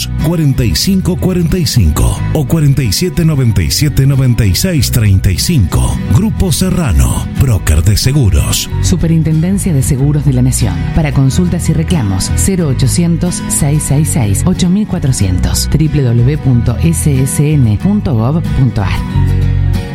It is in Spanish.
42 45 45 o 47 97 96 35. Grupo Serrano, broker de seguros. Superintendencia de Seguros de la Nación. Para consultas y reclamos 0800 666 8400 www.ssn.gov.ar.